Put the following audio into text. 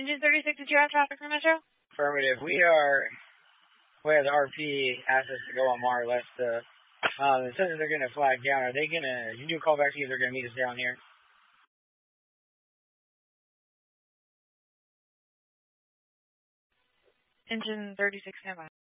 Engine 36, did you have traffic for Metro? Affirmative. We are, where the RP asked us to go on Mar West. It says that they're going to flag down. Are they going to, you do a call back to see if they're going to meet us down here? Engine 36, standby.